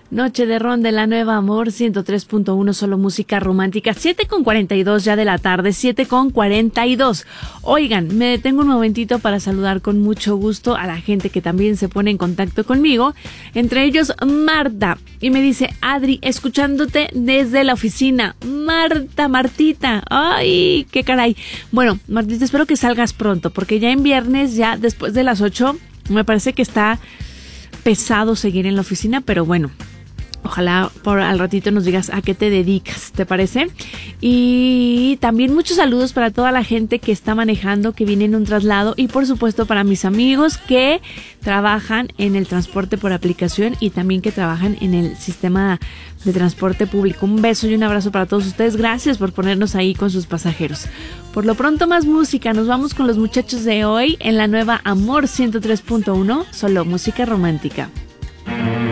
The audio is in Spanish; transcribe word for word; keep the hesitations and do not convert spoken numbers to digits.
Noche de ron de la nueva Amor ciento tres punto uno, solo música romántica. Siete con cuarenta y dos ya de la tarde, siete con cuarenta y dos. Oigan, me detengo un momentito para saludar con mucho gusto a la gente que también se pone en contacto conmigo. Entre ellos Marta, y me dice: Adri, escuchándote desde la oficina. Marta, Martita, ay, qué caray. Bueno, Martita, espero que salgas pronto, porque ya en viernes, ya después de las ocho, me parece que está pesado seguir en la oficina, pero bueno, ojalá por al ratito nos digas a qué te dedicas, ¿te parece? Y también muchos saludos para toda la gente que está manejando, que viene en un traslado, y por supuesto para mis amigos que trabajan en el transporte por aplicación y también que trabajan en el sistema de transporte público. Un beso y un abrazo para todos ustedes. Gracias por ponernos ahí con sus pasajeros. Por lo pronto, más música. Nos vamos con los muchachos de hoy en la nueva Amor ciento tres punto uno, solo música romántica.